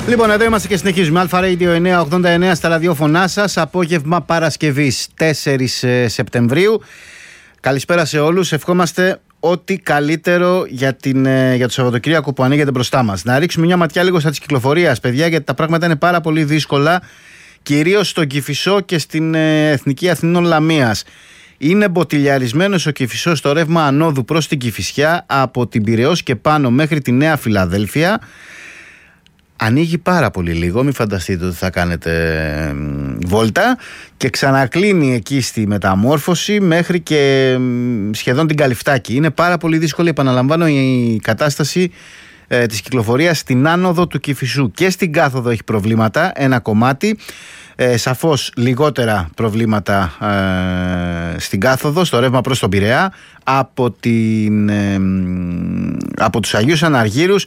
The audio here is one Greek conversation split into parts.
Λοιπόν, εδώ είμαστε και συνεχίζουμε. Αλφα Radio 989 στα ραδιόφωνά σας. Απόγευμα Παρασκευής 4 Σεπτεμβρίου. Καλησπέρα σε όλους. Ευχόμαστε ό,τι καλύτερο για το Σαββατοκύριακο που ανοίγεται μπροστά μας. Να ρίξουμε μια ματιά λίγο στα της κυκλοφορίας, παιδιά, γιατί τα πράγματα είναι πάρα πολύ δύσκολα. Κυρίως στον Κηφισό και στην Εθνική Αθηνών Λαμίας. Είναι μποτιλιαρισμένος ο Κηφισός στο ρεύμα ανόδου προς την Κηφισιά από την Πειραιώς και πάνω μέχρι τη Νέα Φιλαδέλφια. Ανοίγει πάρα πολύ λίγο, μην φανταστείτε ότι θα κάνετε βόλτα, και ξανακλίνει εκεί στη Μεταμόρφωση μέχρι και σχεδόν την Καλυφτάκη. Είναι πάρα πολύ δύσκολη, επαναλαμβάνω, η κατάσταση της κυκλοφορίας στην άνοδο του Κηφισού. Και στην κάθοδο έχει προβλήματα, ένα κομμάτι. Σαφώς λιγότερα προβλήματα στην κάθοδο, στο ρεύμα προς τον Πειραιά, από τους Αγίους Αναργύρους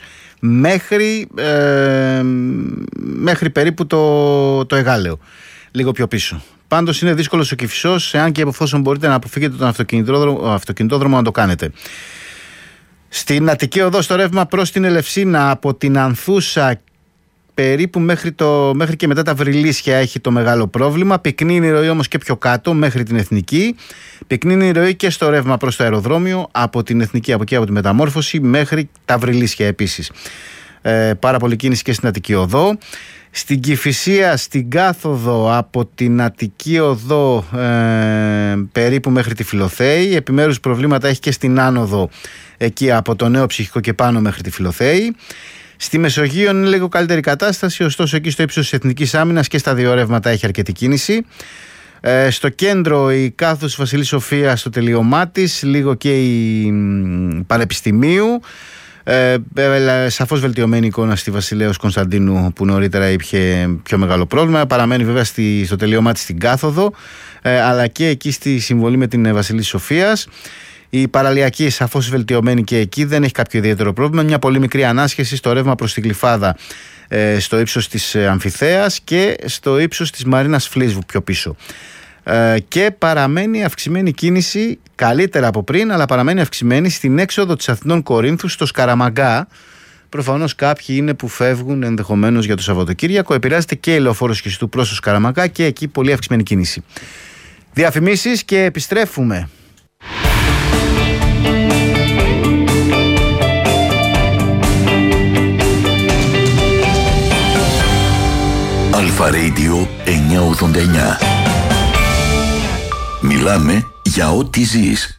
μέχρι περίπου το Εγάλεο, λίγο πιο πίσω. Πάντως είναι δύσκολος ο Κηφισός, εάν και εφόσον μπορείτε να αποφύγετε τον αυτοκινητόδρομο, να το κάνετε. Στην Αττική Οδό στο ρεύμα προς την Ελευσίνα από την Ανθούσα περίπου μέχρι και μετά τα Βρυλίσια έχει το μεγάλο πρόβλημα. Πυκνή η ροή όμως και πιο κάτω μέχρι την Εθνική. Πυκνή η ροή και στο ρεύμα προς το αεροδρόμιο από την Εθνική, από εκεί από τη Μεταμόρφωση μέχρι τα Βρυλίσια επίσης. Πάρα πολύ κίνηση και στην Αττική Οδό. Στην Κηφισία, στην κάθοδο από την Αττική Οδό περίπου μέχρι τη Φιλοθέη. Επιμέρους προβλήματα έχει και στην άνοδο εκεί από το Νέο Ψυχικό και πάνω μέχρι τη Φιλοθέη. Στη Μεσογείο είναι λίγο καλύτερη κατάσταση, ωστόσο εκεί στο ύψος της Εθνικής Άμυνας και στα δύο ρεύματα έχει αρκετή κίνηση. Στο κέντρο η κάθοδος Βασιλής Σοφίας στο τελείωμά της, λίγο και η Πανεπιστημίου. Σαφώς βελτιωμένη εικόνα στη Βασιλέως Κωνσταντίνου που νωρίτερα είχε πιο μεγάλο πρόβλημα. Παραμένει βέβαια στο τελείωμά της στην κάθοδο, αλλά και εκεί στη συμβολή με την Βασιλής Σοφίας. Η παραλιακή σαφώς βελτιωμένη και εκεί, δεν έχει κάποιο ιδιαίτερο πρόβλημα. Μια πολύ μικρή ανάσχεση στο ρεύμα προς την Γλυφάδα, στο ύψος της Αμφιθέας και στο ύψος της Μαρίνας Φλίσβου πιο πίσω. Και παραμένει αυξημένη κίνηση, καλύτερα από πριν, αλλά παραμένει αυξημένη στην έξοδο της Αθηνών Κορίνθου στο Σκαραμαγκά. Προφανώς κάποιοι είναι που φεύγουν ενδεχομένως για το Σαββατοκύριακο. Επηρεάζεται και η λεωφόρος Κηστού προς το Σκαραμαγκά και εκεί πολύ αυξημένη κίνηση. Διαφημίσεις και επιστρέφουμε. Αλφα Radio 989. Μιλάμε για ό,τι ζεις.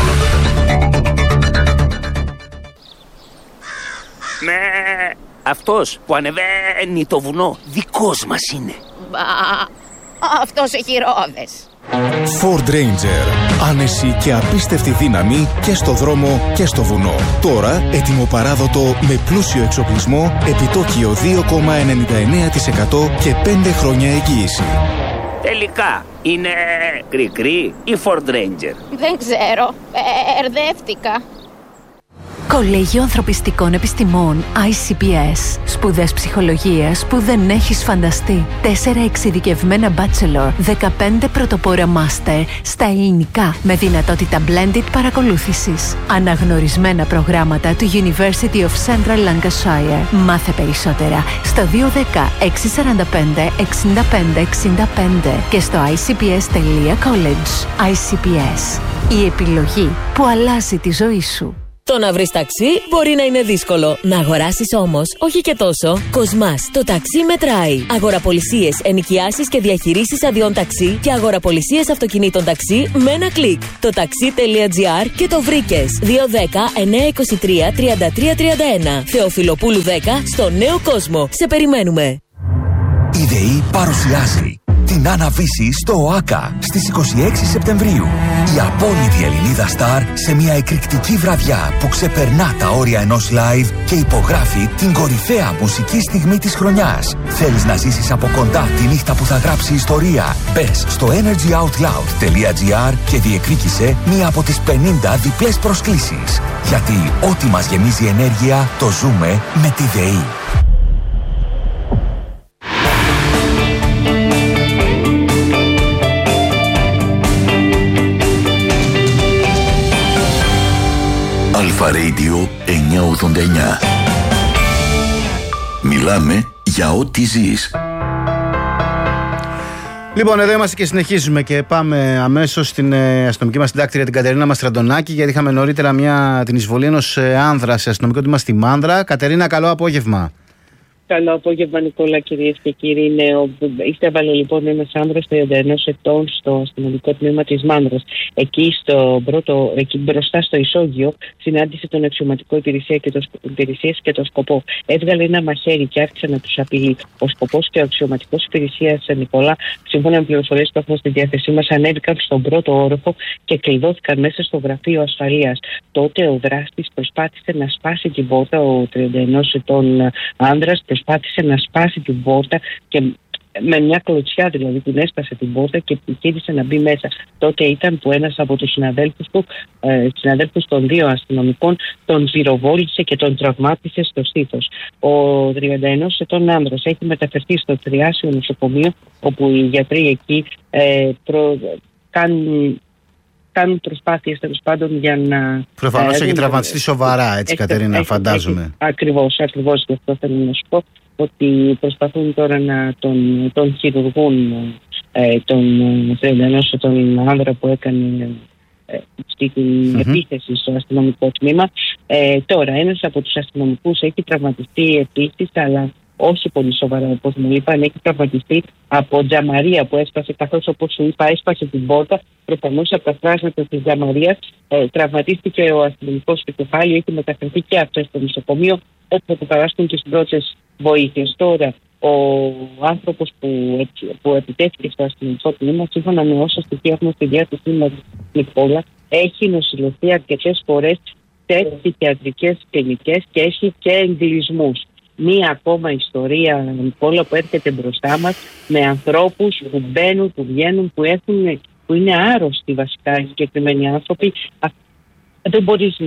Ναι, αυτός που ανεβαίνει το βουνό δικός μας είναι. Αυτός έχει ρόδες. Ford Ranger. Άνεση και απίστευτη δύναμη και στο δρόμο και στο βουνό. Τώρα έτοιμο παράδοτο με πλούσιο εξοπλισμό, επιτόκιο 2,99% και 5 χρόνια εγγύηση. Τελικά είναι κρικρή ή Ford Ranger? Δεν ξέρω, μπερδεύτηκα. Κολέγιο Ανθρωπιστικών Επιστημών ICPS. Σπουδές ψυχολογίας που δεν έχεις φανταστεί. 4 εξειδικευμένα bachelor, 15 πρωτοπόρα master στα ελληνικά με δυνατότητα blended παρακολούθησης. Αναγνωρισμένα προγράμματα του University of Central Lancashire. Μάθε περισσότερα στο 210 645 65 65 και στο icps.college. ICPS. Η επιλογή που αλλάζει τη ζωή σου. Το να βρεις ταξί μπορεί να είναι δύσκολο. Να αγοράσεις όμως, όχι και τόσο. Κοσμάς, το ταξί μετράει. Αγοραπολισίες, ενοικιάσεις και διαχειρήσεις αδειών ταξί και αγοραπολισίες αυτοκινήτων ταξί με ένα κλικ. Το taxi.gr και το βρήκες. 210-923-3331. Θεοφιλοπούλου 10 στο Νέο Κόσμο. Σε περιμένουμε. Η ΔΕΗ παρουσιάζει την Άννα-Βύση στο ΟΑΚΑ στις 26 Σεπτεμβρίου. Η απόλυτη Ελληνίδα στάρ σε μια εκρηκτική βραδιά που ξεπερνά τα όρια ενός live και υπογράφει την κορυφαία μουσική στιγμή της χρονιάς. Θέλεις να ζήσεις από κοντά τη νύχτα που θα γράψει ιστορία? Μπες στο energyoutloud.gr και διεκδίκησε μία από τις 50 διπλές προσκλήσεις. Γιατί ό,τι μας γεμίζει ενέργεια το ζούμε με τη ΔΕΗ. Αλφα Radio 989. Μιλάμε για ό,τι ζεις. Λοιπόν, εδώ είμαστε και συνεχίζουμε και πάμε αμέσως στην αστυνομική μας συντάκτρια, την Κατερίνα Μαστραντονάκη, γιατί είχαμε νωρίτερα την εισβολή ενός άνδρα σε αστυνομικό τμήμα στη Μάνδρα. Κατερίνα, καλό απόγευμα. Καλό απόγευμα, Νικόλα, κυρίες και κύριοι. Είστευαλε λοιπόν ένας άνδρας 31 ετών στο αστυνομικό τμήμα της Μάνδρας. Εκεί μπροστά στο ισόγειο συνάντησε τον αξιωματικό υπηρεσίας και το σκοπό. Έβγαλε ένα μαχαίρι και άρχισε να τους απειλεί. Ο σκοπός και ο αξιωματικός υπηρεσίας, Νικόλα, σύμφωνα με πληροφορίες που έχουμε στη διάθεσή μας, ανέβηκαν στον πρώτο όροφο και κλειδώθηκαν μέσα στο γραφείο ασφαλείας. Τότε ο δράστης προσπάθησε να σπάσει την πόρτα. Ο 31 ετών άνδρας προσπάθησε να σπάσει την πόρτα και με μια κλωτσιά δηλαδή την έσπασε την πόρτα και επιχείρησε να μπει μέσα. Τότε ήταν που ένας από τους συναδέλφους των δύο αστυνομικών τον πυροβόλησε και τον τραυμάτισε στο στήθος. Ο 31 ετών άνδρας έχει μεταφερθεί στο Τριάσιο νοσοκομείο, όπου οι γιατροί εκεί κάνουν προσπάθειες τέλος πάντων για να... Προφανώς έχει τραυματιστεί σοβαρά, έτσι Κατερίνα, φαντάζομαι. Ακριβώς, γι' αυτό θέλω να σου πω ότι προσπαθούν τώρα να τον χειρουργούν τον 31 τον άνδρα που έκανε την επίθεση στο αστυνομικό τμήμα. Τώρα ένας από τους αστυνομικούς έχει τραυματιστεί επίσης, αλλά όχι πολύ σοβαρά, όπως μου είπαν. Έχει τραυματιστεί από τζαμαρία που έσπασε, καθώς όπως σου είπα έσπασε την πόρτα. Προφανώς από τα φράσματα της τζαμαρίας τραυματίστηκε ο αστυνομικός στο κεφάλι. Έχει μεταφερθεί και αυτό στο νοσοκομείο, όπου θα του παράσχουν τις πρώτες βοήθειες. Τώρα, ο άνθρωπος που επιτέθηκε στο αστυνομικό τμήμα, σύμφωνα με όσα στοιχεία έχουμε στη διάθεσή μας, Νικόλα, έχει νοσηλευτεί αρκετές φορές σε ψυχιατρικές κλινικές και έχει και εγκλεισμούς. Μία ακόμα ιστορία, Νικόλα, που έρχεται μπροστά μας με ανθρώπους που μπαίνουν, που βγαίνουν, που είναι άρρωστοι βασικά οι συγκεκριμένοι άνθρωποι. Δεν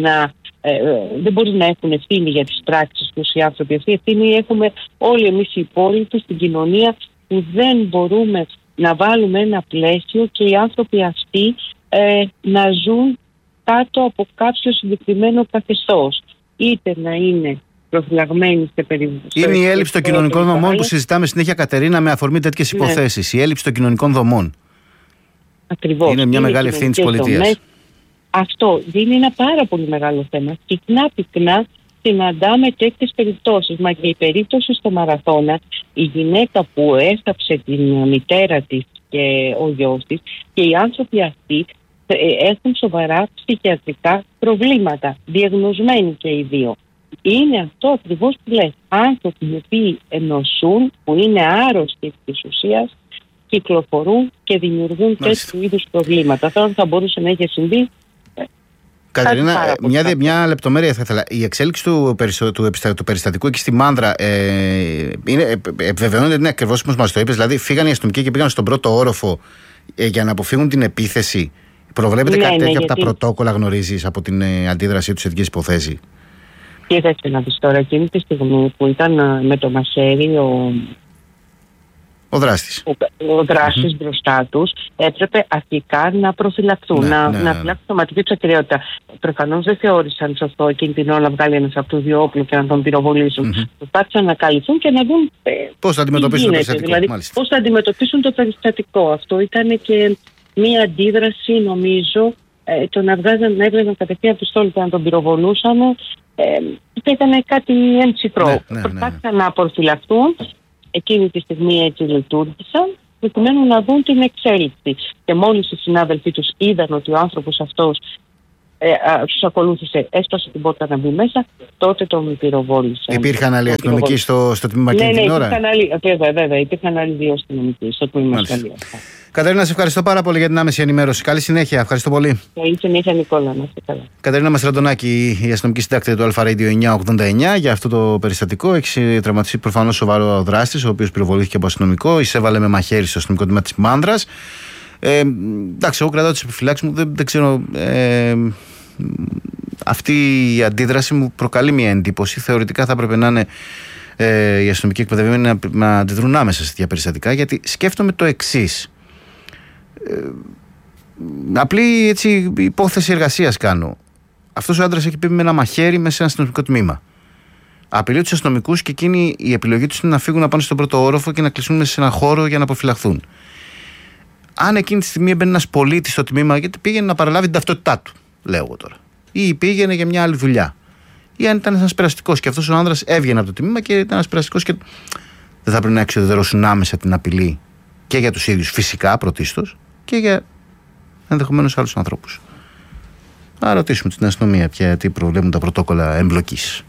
μπορεί να έχουν ευθύνη για τις πράξεις τους οι άνθρωποι αυτοί. Ευθύνη έχουμε όλοι εμείς οι υπόλοιποι στην κοινωνία, που δεν μπορούμε να βάλουμε ένα πλαίσιο και οι άνθρωποι αυτοί να ζουν κάτω από κάποιο συγκεκριμένο καθεστώς. Είτε να είναι προφυλαγμένοι σε περιβάλλον. Είναι η έλλειψη των κοινωνικών δομών που συζητάμε συνέχεια, Κατερίνα, με αφορμή τέτοιες υποθέσεις. Η έλλειψη των κοινωνικών δομών. Ακριβώς. Είναι μια μεγάλη ευθύνη της πολιτείας. Αυτό είναι ένα πάρα πολύ μεγάλο θέμα. Πυκνά συναντάμε τέτοιες περιπτώσεις. Μα και η περίπτωση στο Μαραθώνα, η γυναίκα που έσταψε την μητέρα της και ο γιος της, και οι άνθρωποι αυτοί έχουν σοβαρά ψυχιατρικά προβλήματα, διαγνωσμένοι και οι δύο. Είναι αυτό ακριβώς που λες. Άνθρωποι οι οποίοι νοσούν, που είναι άρρωστοι της ουσίας, κυκλοφορούν και δημιουργούν τέτοιου είδους προβλήματα. Τώρα θα μπορούσε να έχει συμβεί. Κατερίνα, μια λεπτομέρεια θα ήθελα. Η εξέλιξη του περιστατικού εκεί στη Μάνδρα επιβεβαιώνεται, είναι ακριβώς όπως μας το είπες. Δηλαδή, φύγαν οι αστυνομικοί και πήγαν στον πρώτο όροφο για να αποφύγουν την επίθεση. Προβλέπετε κάτι τέτοιο από τα πρωτόκολλα, γνωρίζεις, από την αντίδρασή του σε τέτοιες υποθέσεις? Κοίταξε να δεις τώρα, εκείνη τη στιγμή που ήταν με το μαχαίρι ο δράστης. Ο δράστης μπροστά τους, έπρεπε αρχικά να προφυλαχθούν, να φυλάξουν σωματική τους ακυριότητα. Προφανώς δεν θεώρησαν σωστό εκείνη την ώρα να βγάλει ένας από τους δύο όπλο και να τον πυροβολήσουν. Προσπάθησαν να καλυφθούν και να δουν πώς θα αντιμετωπίσουν το περιστατικό. Δηλαδή, πώς θα αντιμετωπίσουν το περιστατικό. Αυτό ήταν και μία αντίδραση, νομίζω, το να έβγαζαν κατευθείαν πιστόλι και να τον πυροβολούσαν. Ήταν κάτι εμψυχρό. Προσπάθησαν να προφυλαχθούν. Εκείνη τη στιγμή έτσι λειτουργήσαν, προκειμένου να δουν την εξέλιξη. Και μόλις οι συνάδελφοί τους είδαν ότι ο άνθρωπος αυτός τους ακολούθησε, έσπασε την πόρτα να μπει μέσα, τότε τον πυροβόλησαν. Υπήρχαν άλλοι αστυνομικοί στο τμήμα εκείνη την ώρα? Βέβαια, υπήρχαν άλλοι δύο αστυνομικοί στο τμήμα. Κατερίνα, σε ευχαριστώ πάρα πολύ για την άμεση ενημέρωση. Καλή συνέχεια. Ευχαριστώ πολύ. Καλή συνέχεια, Νικόλα. Να είστε καλά. Κατερίνα Μαστραντονάκη, η αστυνομική συντάκτρια του Αλφα Radio 989, για αυτό το περιστατικό. Έχει τραυματιστεί προφανώς σοβαρό δράστης, ο οποίος πυροβολήθηκε από αστυνομικό, εισέβαλε με μαχαίρι στο αστυνομικό τμήμα της Μάνδρας. Εντάξει, εγώ κρατάω τις επιφυλάξεις μου. Δεν ξέρω. Αυτή η αντίδραση μου προκαλεί μια εντύπωση. Θεωρητικά θα έπρεπε να είναι οι αστυνομικοί εκπαιδευμένοι να αντιδρούν άμεσα σε τέτοια περιστατικά, γιατί σκέφτομαι το εξής. Απλή έτσι υπόθεση εργασίας κάνω. Αυτός ο άντρας έχει πει με ένα μαχαίρι μέσα σε ένα αστυνομικό τμήμα. Απειλεί τους αστυνομικούς και εκείνη η επιλογή τους είναι να φύγουν να πάνε στον πρώτο όροφο και να κλειστούν μέσα σε ένα χώρο για να αποφυλαχθούν. Αν εκείνη τη στιγμή έμπαινε ένας πολίτης στο τμήμα, γιατί πήγαινε να παραλάβει την ταυτότητά του, λέω εγώ τώρα, ή πήγαινε για μια άλλη δουλειά, ή αν ήταν ένας περαστικός και αυτός ο άνδρας έβγαινε από το τμήμα και ήταν ένας περαστικός, και δεν θα πρέπει να εξοδερώσουν άμεσα την απειλή και για τους ίδιους φυσικά πρωτίστως και για ενδεχομένως άλλους ανθρώπους. Να ρωτήσουμε την αστυνομία τι προβλέπουν τα πρωτόκολλα εμπλοκής.